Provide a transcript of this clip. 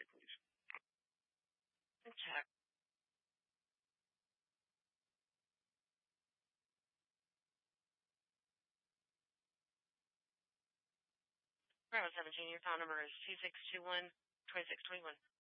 please. Check. Bravo 17, your file number is 2621-2621.